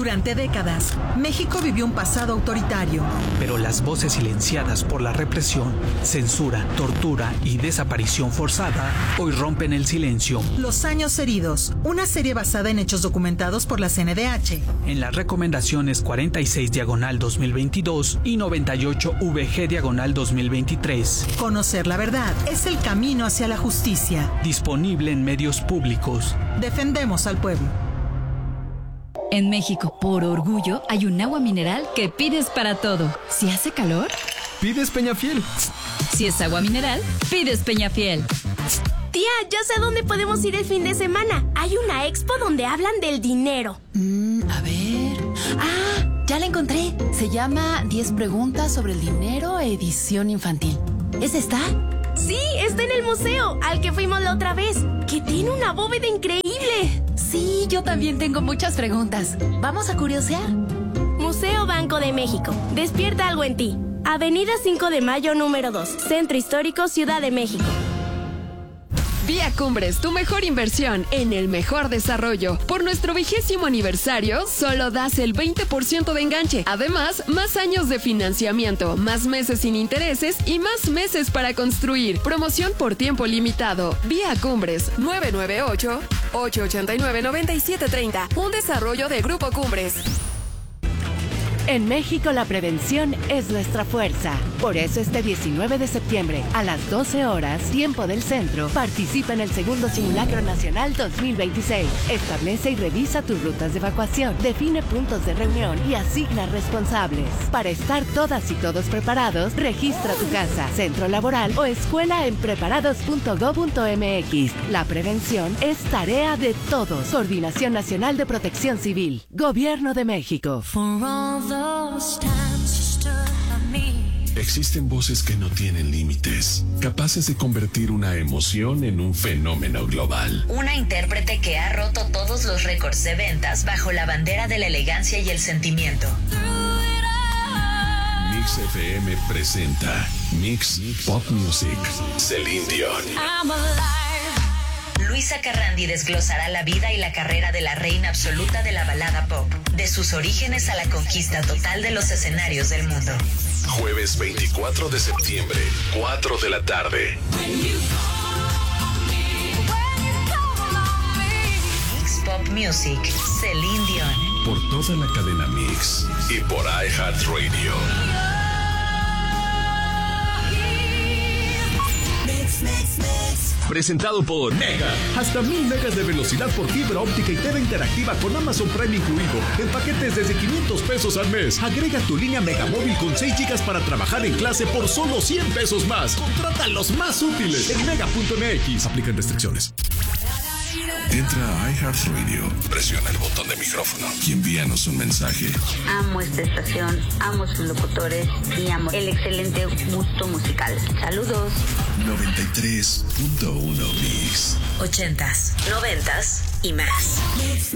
Durante décadas, México vivió un pasado autoritario. Pero las voces silenciadas por la represión, censura, tortura y desaparición forzada hoy rompen el silencio. Los años heridos, una serie basada en hechos documentados por la CNDH. En las recomendaciones 46/2022 y 98/VG/2023. Conocer la verdad es el camino hacia la justicia. Disponible en medios públicos. Defendemos al pueblo. En México, por orgullo, hay un agua mineral que pides para todo. Si hace calor, pides Peñafiel. Si es agua mineral, pides Peñafiel. Tía, ya sé a dónde podemos ir el fin de semana. Hay una expo donde hablan del dinero. A ver. Ah, ya la encontré. Se llama 10 preguntas sobre el dinero, edición infantil. ¿Es esta? Sí, está en el museo, al que fuimos la otra vez, que tiene una bóveda increíble. Sí, yo también tengo muchas preguntas. ¿Vamos a curiosear? Museo Banco de México. Despierta algo en ti. Avenida 5 de Mayo, número 2. Centro Histórico, Ciudad de México. Vía Cumbres, tu mejor inversión en el mejor desarrollo. Por nuestro 20º aniversario, solo das el 20% de enganche. Además, más años de financiamiento, más meses sin intereses y más meses para construir. Promoción por tiempo limitado. Vía Cumbres, 998-889-9730. Un desarrollo de Grupo Cumbres. En México la prevención es nuestra fuerza. Por eso este 19 de septiembre, a las 12 horas, tiempo del centro, participa en el segundo Simulacro Nacional 2026. Establece y revisa tus rutas de evacuación, define puntos de reunión y asigna responsables. Para estar todas y todos preparados, registra tu casa, centro laboral o escuela en preparados.gov.mx. La prevención es tarea de todos. Coordinación Nacional de Protección Civil. Gobierno de México. Existen voces que no tienen límites, capaces de convertir una emoción en un fenómeno global. Una intérprete que ha roto todos los récords de ventas bajo la bandera de la elegancia y el sentimiento. Mix FM presenta Mix Pop Music. Celine Dion. Luisa Carrandi desglosará la vida y la carrera de la reina absoluta de la balada pop, de sus orígenes a la conquista total de los escenarios del mundo. Jueves 24 de septiembre, 4 de la tarde. Mix Pop Music, Celine Dion. Por toda la cadena Mix y por iHeartRadio. Presentado por Mega. Hasta 1000 megas de velocidad por fibra óptica y TV interactiva con Amazon Prime incluido. En paquetes desde 500 pesos al mes. Agrega tu línea Megamóvil con 6 gigas para trabajar en clase por solo 100 pesos más. Contrata los más útiles en mega.mx. Aplican restricciones. Entra a iHeartRadio, presiona el botón de micrófono y envíanos un mensaje. Amo esta estación, amo sus locutores y amo el excelente gusto musical. Saludos. 93.1 Mix. 80s, 90s y más. Mix.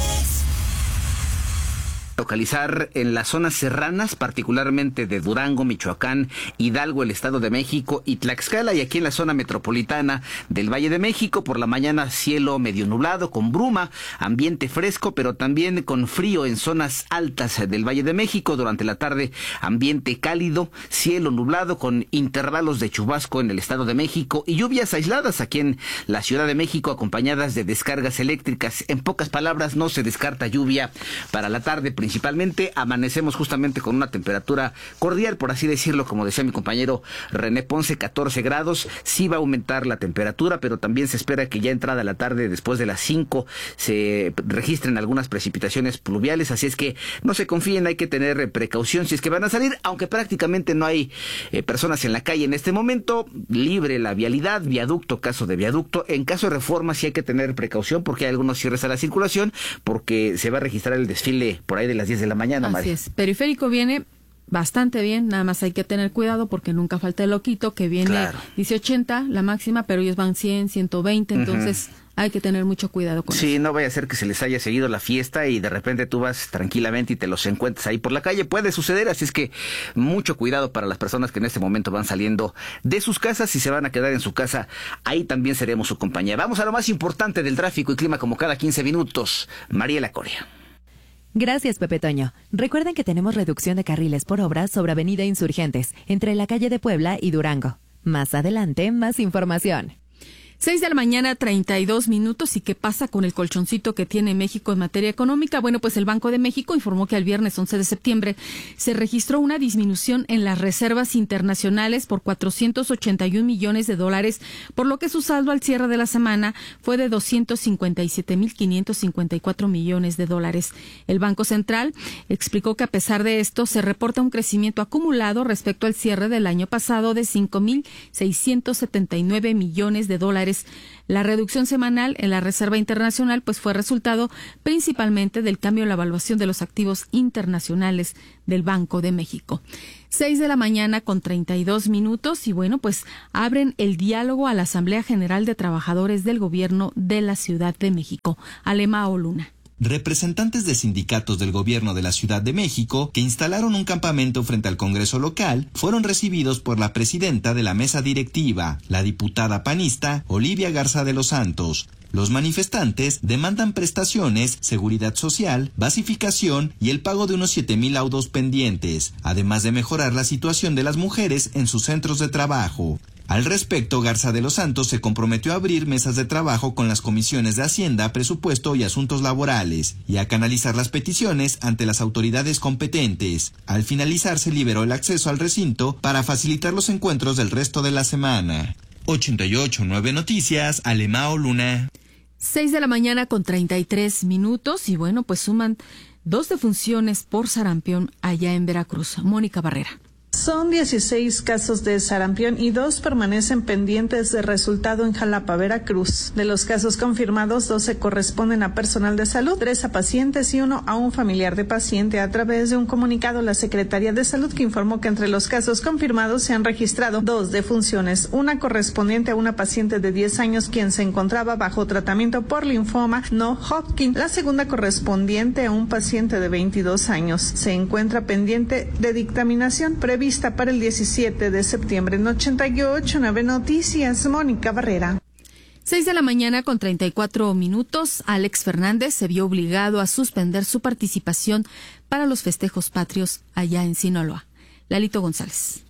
Localizar en las zonas serranas, particularmente de Durango, Michoacán, Hidalgo, el Estado de México y Tlaxcala, y aquí en la zona metropolitana del Valle de México. Por la mañana cielo medio nublado con bruma, ambiente fresco, pero también con frío en zonas altas del Valle de México. Durante la tarde ambiente cálido, cielo nublado con intervalos de chubasco en el Estado de México y lluvias aisladas aquí en la Ciudad de México, acompañadas de descargas eléctricas. En pocas palabras, no se descarta lluvia para la tarde. Principalmente amanecemos justamente con una temperatura cordial, por así decirlo, como decía mi compañero René Ponce, 14 grados. Sí va a aumentar la temperatura, pero también se espera que ya entrada la tarde, después de las 5, se registren algunas precipitaciones pluviales, así es que no se confíen, hay que tener precaución si es que van a salir, aunque prácticamente no hay personas en la calle en este momento. Libre la vialidad, viaducto, caso de viaducto. En caso de Reforma sí hay que tener precaución porque hay algunos cierres a la circulación, porque se va a registrar el desfile por ahí de las 10 de la mañana, María. Así es. Periférico viene bastante bien, nada más hay que tener cuidado porque nunca falta el loquito que viene, claro, dice 80 la máxima, pero ellos van 100, 120, entonces hay que tener mucho cuidado con eso. Sí, no vaya a ser que se les haya seguido la fiesta y de repente tú vas tranquilamente y te los encuentras ahí por la calle. Puede suceder, así es que mucho cuidado para las personas que en este momento van saliendo de sus casas. Si se van a quedar en su casa, ahí también seremos su compañía. Vamos a lo más importante del tráfico y clima como cada 15 minutos. Mariela Coria. Gracias, Pepe Toño. Recuerden que tenemos reducción de carriles por obras sobre Avenida Insurgentes, entre la calle de Puebla y Durango. Más adelante, más información. 6 de la mañana, 32 minutos. ¿Y qué pasa con el colchoncito que tiene México en materia económica? Bueno, pues el Banco de México informó que el viernes 11 de septiembre se registró una disminución en las reservas internacionales por $481 millones, por lo que su saldo al cierre de la semana fue de $257,554 millones. El Banco Central explicó que a pesar de esto se reporta un crecimiento acumulado respecto al cierre del año pasado de $5,679 millones. La reducción semanal en la reserva internacional pues fue resultado principalmente del cambio en la evaluación de los activos internacionales del Banco de México. 6 de la mañana con 32 minutos y bueno, pues abren el diálogo a la Asamblea General de Trabajadores del Gobierno de la Ciudad de México. Alemao Luna. Representantes de sindicatos del gobierno de la Ciudad de México, que instalaron un campamento frente al Congreso local, fueron recibidos por la presidenta de la mesa directiva, la diputada panista Olivia Garza de los Santos. Los manifestantes demandan prestaciones, seguridad social, basificación y el pago de unos 7,000 laudos pendientes, además de mejorar la situación de las mujeres en sus centros de trabajo. Al respecto, Garza de los Santos se comprometió a abrir mesas de trabajo con las comisiones de Hacienda, Presupuesto y Asuntos Laborales, y a canalizar las peticiones ante las autoridades competentes. Al finalizar, se liberó el acceso al recinto para facilitar los encuentros del resto de la semana. 88.9 Noticias, Alemao Luna. 6 de la mañana con 33 minutos y bueno, pues suman 2 defunciones por sarampión allá en Veracruz. Mónica Barrera. Son 16 casos de sarampión y 2 permanecen pendientes de resultado en Jalapa, Veracruz. De los casos confirmados, 12 corresponden a personal de salud, 3 a pacientes y 1 a un familiar de paciente. A través de un comunicado, la Secretaría de Salud que informó que entre los casos confirmados se han registrado 2 defunciones, una correspondiente a una paciente de 10 años quien se encontraba bajo tratamiento por linfoma no Hodgkin. La segunda correspondiente a un paciente de 22 años. Se encuentra pendiente de dictaminación prevista para el 17 de septiembre. En 88.9 Noticias, Mónica Barrera. 6 de la mañana con 34 minutos. Alex Fernández se vio obligado a suspender su participación para los festejos patrios allá en Sinaloa. Lalito González.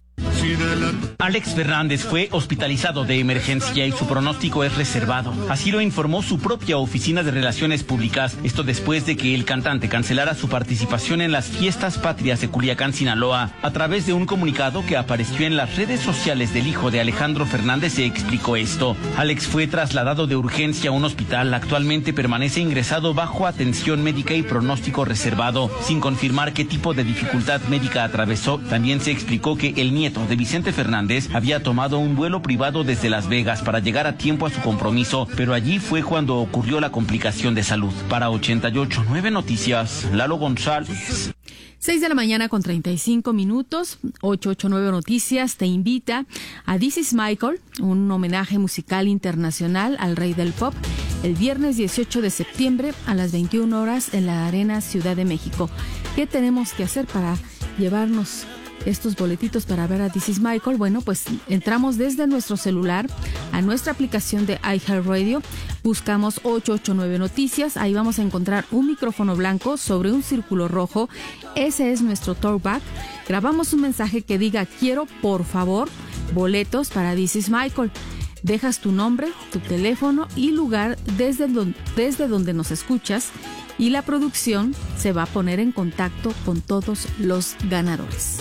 Alex Fernández fue hospitalizado de emergencia y su pronóstico es reservado. Así lo informó su propia oficina de relaciones públicas. Esto después de que el cantante cancelara su participación en las fiestas patrias de Culiacán, Sinaloa. A través de un comunicado que apareció en las redes sociales del hijo de Alejandro Fernández se explicó esto. Alex fue trasladado de urgencia a un hospital. Actualmente permanece ingresado bajo atención médica y pronóstico reservado. Sin confirmar qué tipo de dificultad médica atravesó, también se explicó que el nieto de Vicente Fernández había tomado un vuelo privado desde Las Vegas para llegar a tiempo a su compromiso, pero allí fue cuando ocurrió la complicación de salud. Para 88.9 Noticias, Lalo González. 6 de la mañana con 35 minutos, 889 Noticias te invita a This Is Michael, un homenaje musical internacional al rey del pop, el viernes 18 de septiembre a las 21 horas en la Arena Ciudad de México. ¿Qué tenemos que hacer para llevarnos estos boletitos para ver a This Is Michael? Bueno, pues entramos desde nuestro celular a nuestra aplicación de iHeartRadio, buscamos 889 Noticias, ahí vamos a encontrar un micrófono blanco sobre un círculo rojo, ese es nuestro talkback, grabamos un mensaje que diga quiero por favor boletos para This Is Michael. Dejas tu nombre, tu teléfono y lugar desde donde nos escuchas y la producción se va a poner en contacto con todos los ganadores.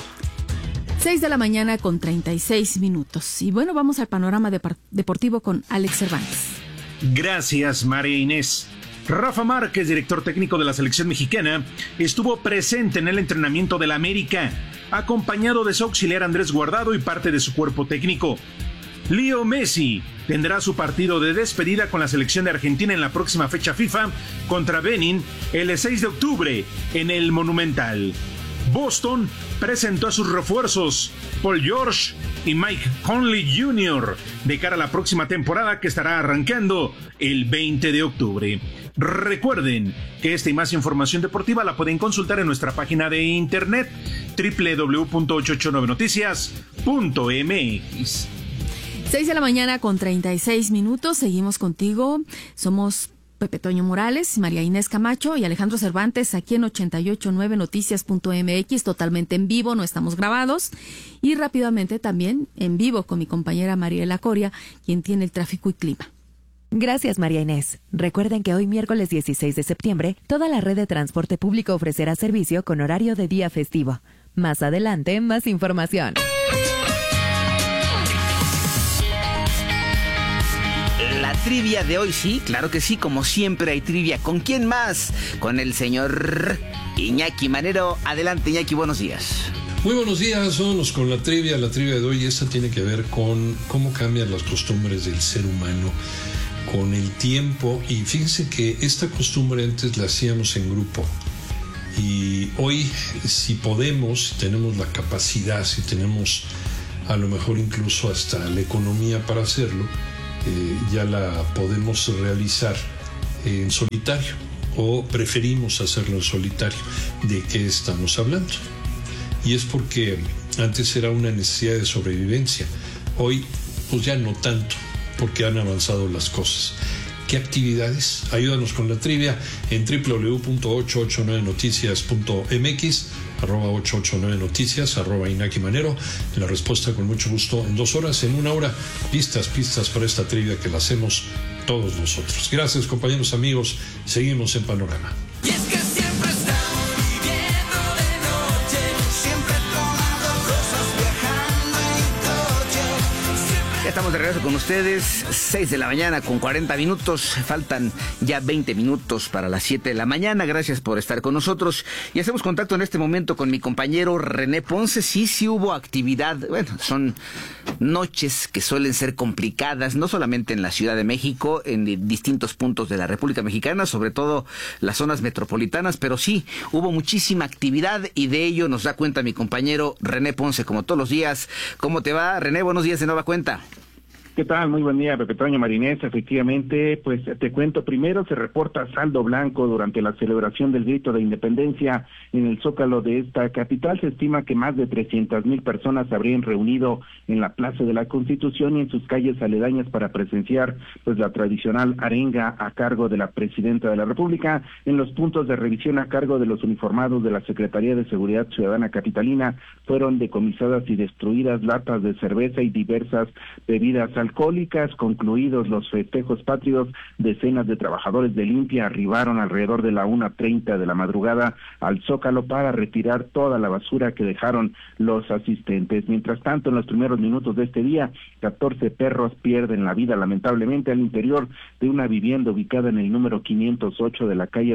6 de la mañana con 36 minutos. Y bueno, vamos al panorama deportivo con Alex Cervantes. Gracias, María Inés. Rafa Márquez, director técnico de la selección mexicana, estuvo presente en el entrenamiento de la América, acompañado de su auxiliar Andrés Guardado y parte de su cuerpo técnico. Leo Messi tendrá su partido de despedida con la selección de Argentina en la próxima fecha FIFA contra Benin el 6 de octubre en el Monumental. Boston presentó a sus refuerzos Paul George y Mike Conley Jr. de cara a la próxima temporada que estará arrancando el 20 de octubre. Recuerden que esta y más información deportiva la pueden consultar en nuestra página de internet www.889noticias.mx. 6 de la mañana con 36 minutos, seguimos contigo, somos Pepe Toño Morales, María Inés Camacho y Alejandro Cervantes aquí en 889noticias.mx, totalmente en vivo, no estamos grabados. Y rápidamente también en vivo con mi compañera Mariela Coria, quien tiene el tráfico y clima. Gracias, María Inés. Recuerden que hoy miércoles 16 de septiembre, toda la red de transporte público ofrecerá servicio con horario de día festivo. Más adelante, más información. La trivia de hoy, sí, claro que sí, como siempre hay trivia. ¿Con quién más? Con el señor Iñaki Manero. Adelante, Iñaki, buenos días. Muy buenos días, vámonos con la trivia. La trivia de hoy, esta tiene que ver con cómo cambian las costumbres del ser humano con el tiempo. Y fíjense que esta costumbre antes la hacíamos en grupo. Y hoy, si podemos, si tenemos la capacidad, si tenemos a lo mejor incluso hasta la economía para hacerlo, ya la podemos realizar en solitario, o preferimos hacerlo en solitario. ¿De qué estamos hablando? Y es porque antes era una necesidad de sobrevivencia. Hoy, pues ya no tanto, porque han avanzado las cosas. ¿Qué actividades? Ayúdanos con la trivia en www.889noticias.mx, @889noticias, @Iñaki Manero. La respuesta con mucho gusto en 2 horas, en 1 hora. Pistas para esta trivia que la hacemos todos nosotros. Gracias, compañeros, amigos. Seguimos en Panorama. Y es que siempre estamos viviendo de noche, siempre tomando cosas, viajando en coche. Ya estamos de regreso con ustedes, 6 de la mañana con 40 minutos, faltan ya 20 minutos para las 7 de la mañana, gracias por estar con nosotros y hacemos contacto en este momento con mi compañero René Ponce. Sí hubo actividad, bueno, son noches que suelen ser complicadas, no solamente en la Ciudad de México, en distintos puntos de la República Mexicana, sobre todo las zonas metropolitanas, pero sí, hubo muchísima actividad y de ello nos da cuenta mi compañero René Ponce, como todos los días. ¿Cómo te va, René? Buenos días de nueva cuenta. ¿Qué tal? Muy buen día, Pepe Toño, María Inés. Efectivamente, pues te cuento, primero se reporta saldo blanco durante la celebración del Grito de Independencia en el Zócalo de esta capital. Se estima que más de 300,000 personas se habrían reunido en la Plaza de la Constitución y en sus calles aledañas para presenciar pues la tradicional arenga a cargo de la Presidenta de la República. En los puntos de revisión a cargo de los uniformados de la Secretaría de Seguridad Ciudadana Capitalina fueron decomisadas y destruidas latas de cerveza y diversas bebidas alcohólicas. Concluidos los festejos patrios, decenas de trabajadores de limpia arribaron alrededor de la 1:30 de la madrugada al Zócalo para retirar toda la basura que dejaron los asistentes. Mientras tanto, en los primeros minutos de este día, 14 perros pierden la vida lamentablemente al interior de una vivienda ubicada en el número 508 de la calle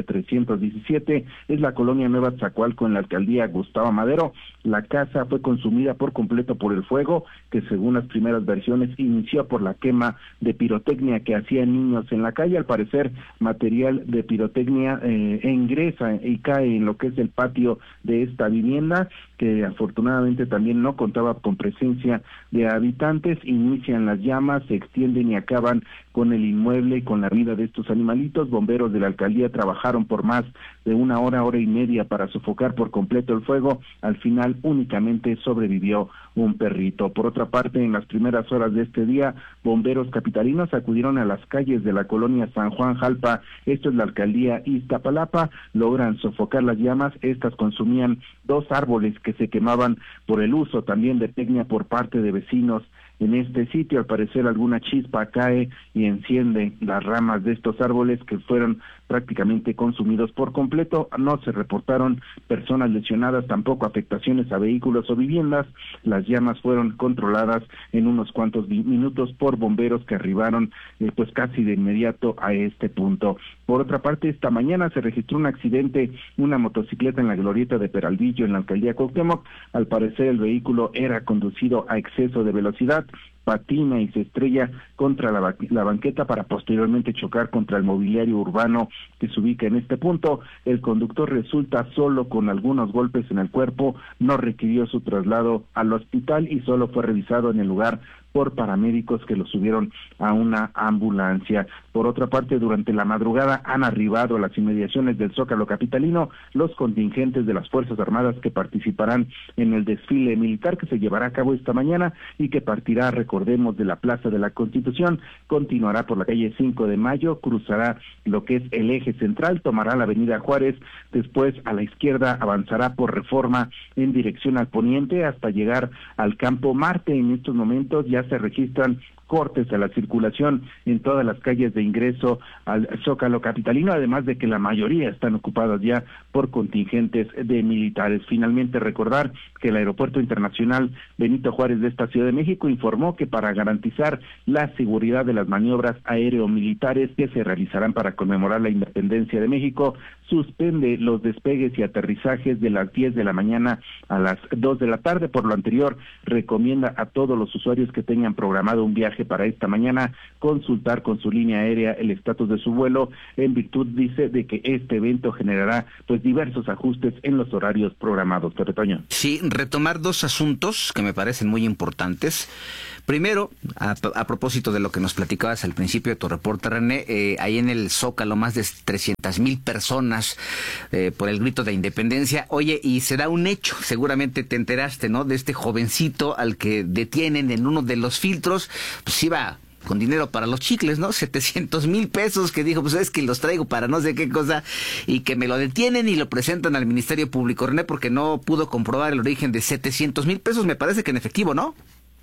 317, es la colonia Nueva Tzacualco en la alcaldía Gustavo Madero. La casa fue consumida por completo por el fuego, que según las primeras versiones inició por la quema de pirotecnia que hacían niños en la calle. Al parecer, material de pirotecnia ingresa y cae en lo que es el patio de esta vivienda, que afortunadamente también no contaba con presencia de habitantes. Inician las llamas, se extienden y acaban con el inmueble y con la vida de estos animalitos. Bomberos de la alcaldía trabajaron por más de 1 hora, hora y media para sofocar por completo el fuego. Al final únicamente sobrevivió un perrito. Por otra parte, en las primeras horas de este día, bomberos capitalinos acudieron a las calles de la colonia San Juan Jalpa, esto es la alcaldía Iztapalapa, logran sofocar las llamas. Estas consumían 2 árboles que se quemaban por el uso también de pirotecnia por parte de vecinos en este sitio. Al parecer alguna chispa cae y enciende las ramas de estos árboles que fueron prácticamente consumidos por completo. No se reportaron personas lesionadas, tampoco afectaciones a vehículos o viviendas. Las llamas fueron controladas en unos cuantos minutos por bomberos que arribaron pues casi de inmediato a este punto. Por otra parte, esta mañana se registró un accidente, una motocicleta en la glorieta de Peralvillo en la alcaldía Cuauhtémoc. Al parecer el vehículo era conducido a exceso de velocidad, patina y se estrella contra la banqueta para posteriormente chocar contra el mobiliario urbano que se ubica en este punto. El conductor resulta solo con algunos golpes en el cuerpo, no requirió su traslado al hospital y solo fue revisado en el lugar por paramédicos que lo subieron a una ambulancia. Por otra parte, durante la madrugada han arribado a las inmediaciones del Zócalo capitalino los contingentes de las Fuerzas Armadas que participarán en el desfile militar que se llevará a cabo esta mañana y que partirá, recordemos, de la Plaza de la Constitución, continuará por la calle 5 de Mayo, cruzará lo que es el eje central, tomará la avenida Juárez, después a la izquierda avanzará por Reforma en dirección al poniente hasta llegar al Campo Marte. En estos momentos ya se registran cortes a la circulación en todas las calles de ingreso al Zócalo capitalino, además de que la mayoría están ocupadas ya por contingentes de militares. Finalmente, recordar que el Aeropuerto Internacional Benito Juárez de esta Ciudad de México informó que para garantizar la seguridad de las maniobras aéreo-militares que se realizarán para conmemorar la independencia de México, suspende los despegues y aterrizajes de las 10 de la mañana a las 2 de la tarde. Por lo anterior, recomienda a todos los usuarios que tengan programado un viaje para esta mañana consultar con su línea aérea el estatus de su vuelo, en virtud, dice, de que este evento generará pues diversos ajustes en los horarios programados. Pepe Toño. Sí, retomar dos asuntos que me parecen muy importantes. Primero, a propósito de lo que nos platicabas al principio de tu reporte, René, ahí en el Zócalo más de 300,000 personas por el grito de independencia. Oye, y será un hecho, seguramente te enteraste, ¿no?, de este jovencito al que detienen en uno de los filtros, pues iba con dinero para los chicles, ¿no? 700,000 pesos, que dijo, pues es que los traigo para no sé qué cosa, y que me lo detienen y lo presentan al Ministerio Público, René, porque no pudo comprobar el origen de 700,000 pesos, me parece que en efectivo, ¿no?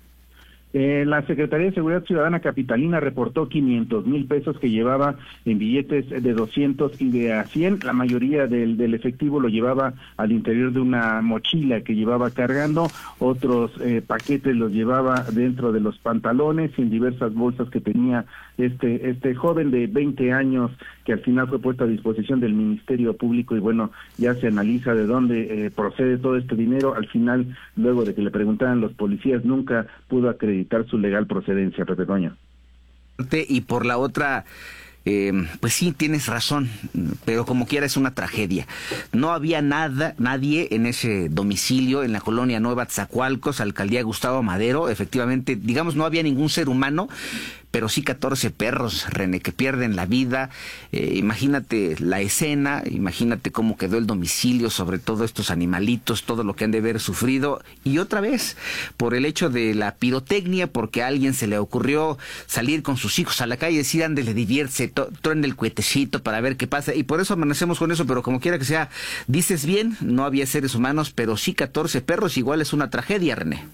La Secretaría de Seguridad Ciudadana capitalina reportó 500,000 pesos que llevaba en billetes de 200 y de a 100. La mayoría del efectivo lo llevaba al interior de una mochila que llevaba cargando. Otros paquetes los llevaba dentro de los pantalones y en diversas bolsas que tenía este joven de 20 años, que al final fue puesto a disposición del Ministerio Público. Y bueno, ya se analiza de dónde procede todo este dinero. Al final, luego de que le preguntaran los policías, nunca pudo acreditar su legal procedencia, Pepe Toño. Y por la otra, pues sí, tienes razón, pero como quiera es una tragedia. No había nadie en ese domicilio, en la colonia Nueva Tzacualcos, alcaldía Gustavo Madero. Efectivamente, digamos, no había ningún ser humano, pero sí 14 perros, René, que pierden la vida. Imagínate la escena, imagínate cómo quedó el domicilio, sobre todo estos animalitos, todo lo que han de haber sufrido. Y otra vez, por el hecho de la pirotecnia, porque a alguien se le ocurrió salir con sus hijos a la calle y decir, ándele, diviértese, truene el cuetecito para ver qué pasa. Y por eso amanecemos con eso, pero como quiera que sea, dices bien, no había seres humanos, pero sí 14 perros, igual es una tragedia, René.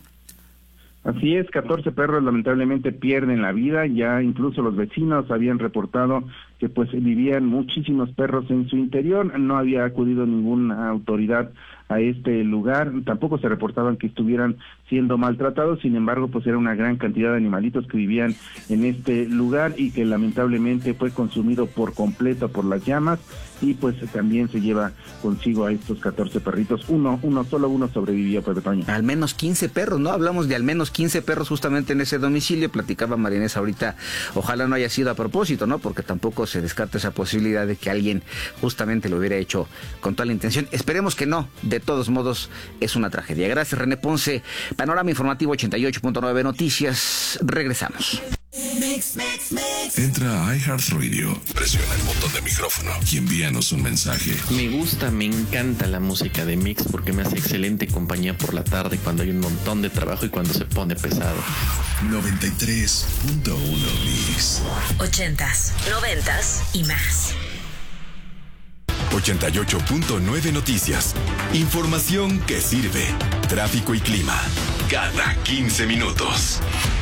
Así es, 14 perros lamentablemente pierden la vida. Ya incluso los vecinos habían reportado que pues vivían muchísimos perros en su interior. No había acudido ninguna autoridad a este lugar, tampoco se reportaban que estuvieran siendo maltratados. Sin embargo, pues era una gran cantidad de animalitos que vivían en este lugar y que lamentablemente fue consumido por completo por las llamas, y pues también se lleva consigo a estos 14 perritos. Solo uno sobrevivió, Pepe Toño. Al menos 15 perros, ¿no? Hablamos de al menos 15 perros justamente en ese domicilio. Platicaba María Inés ahorita, ojalá no haya sido a propósito, ¿no? Porque tampoco se descarta esa posibilidad de que alguien justamente lo hubiera hecho con toda la intención. Esperemos que no. De todos modos, es una tragedia. Gracias, René Ponce. Panorama Informativo 88.9 Noticias. Regresamos. Entra a iHeartRadio, presiona el botón de micrófono y envíanos un mensaje. Me encanta la música de Mix porque me hace excelente compañía por la tarde cuando hay un montón de trabajo y cuando se pone pesado. 93.1 Mix. 80s, 90s y más. 88.9 Noticias. Información que sirve. Tráfico y clima. Cada 15 minutos.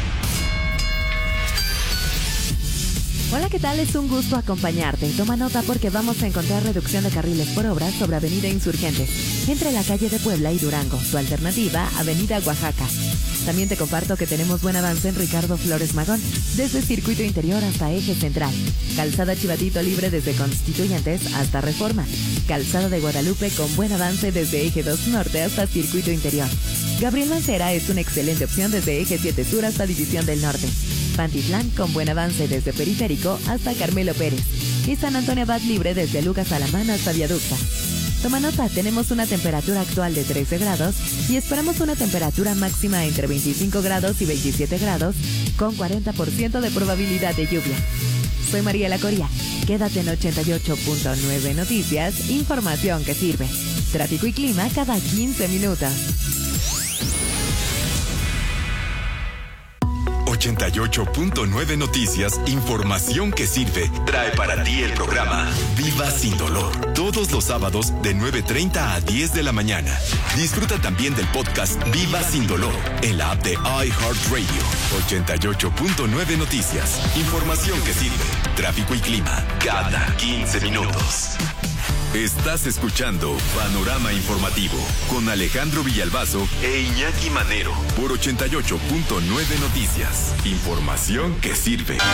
Hola, ¿qué tal? Es un gusto acompañarte. Toma nota porque vamos a encontrar reducción de carriles por obras sobre Avenida Insurgentes, entre la calle de Puebla y Durango. Su alternativa, Avenida Oaxaca. También te comparto que tenemos buen avance en Ricardo Flores Magón, desde Circuito Interior hasta Eje Central. Calzada Chivatito libre desde Constituyentes hasta Reforma. Calzada de Guadalupe con buen avance desde Eje 2 Norte hasta Circuito Interior. Gabriel Mancera es una excelente opción desde Eje 7 Sur hasta División del Norte. Pantitlán con buen avance desde Periférico hasta Carmelo Pérez. Y San Antonio Abad libre desde Lucas Alamán hasta Viaducta. Toma nota, tenemos una temperatura actual de 13 grados y esperamos una temperatura máxima entre 25 grados y 27 grados con 40% de probabilidad de lluvia. Soy Mariela Coria. Quédate en 88.9 Noticias, información que sirve. Tráfico y clima cada 15 minutos. 88.9 Noticias, información que sirve, trae para ti el programa Viva Sin Dolor, todos los sábados de 9:30 a 10 de la mañana. Disfruta también del podcast Viva Sin Dolor en la app de iHeartRadio. 88.9 Noticias, información que sirve, tráfico y clima cada 15 minutos. Estás escuchando Panorama Informativo con Alejandro Villalbazo e Iñaki Manero por 88.9 Noticias. Información que sirve.